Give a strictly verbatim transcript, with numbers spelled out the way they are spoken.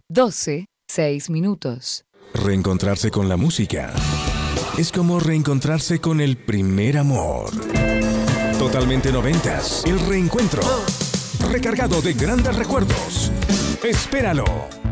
doce, seis minutos. Reencontrarse con la música es como reencontrarse con el primer amor. Totalmente noventas, el reencuentro, recargado de grandes recuerdos. Espéralo.